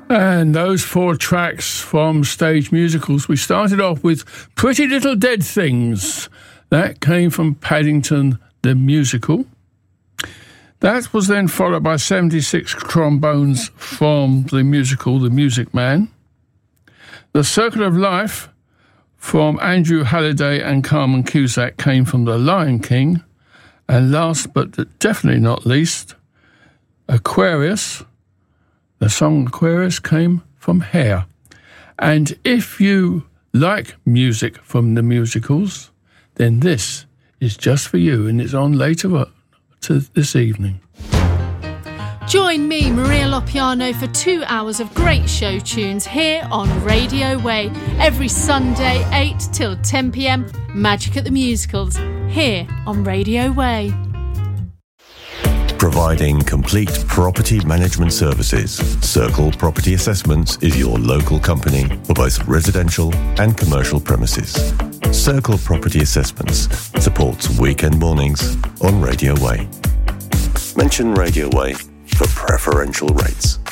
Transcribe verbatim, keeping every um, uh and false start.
And those four tracks from stage musicals, we started off with Pretty Little Dead Things. That came from Paddington the Musical. That was then followed by seventy-six trombones from the musical The Music Man. The Circle of Life from Andrew Halliday and Carmen Cusack came from The Lion King. And last but definitely not least, Aquarius. The song Aquarius came from Hair. And if you like music from the musicals, then this is just for you, and it's on later on to this evening. Join me, Maria Lopiano, for two hours of great show tunes here on Radio Way. Every Sunday, eight till ten p.m, Magic at the Musicals, here on Radio Way. Providing complete property management services, Circle Property Assessments is your local company for both residential and commercial premises. Circle Property Assessments supports weekend mornings on Radio Way. Mention Radio Way for preferential rates.